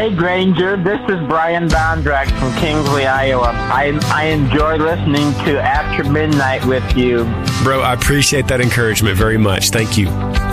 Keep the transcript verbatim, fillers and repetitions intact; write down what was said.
Hey, Granger, this is Brian Bondrak from Kingsley, Iowa. I, I enjoy listening to After Midnight with you. Bro, I appreciate that encouragement very much. Thank you.